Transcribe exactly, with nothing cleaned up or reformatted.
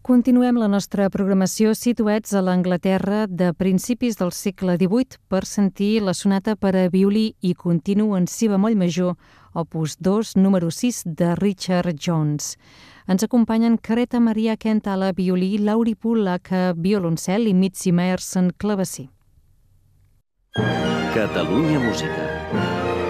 Continuem la nostra programació situats a l'Anglaterra de principis del segle divuit per sentir la sonata per a violí i continu en si bemoll major, opus dos, número sis, de Richard Jones. Ens acompanyen Careta Maria Kent a la violí, Lauri Pullack a violoncel i Mitzi Meyerson clavecí. Catalunya Música.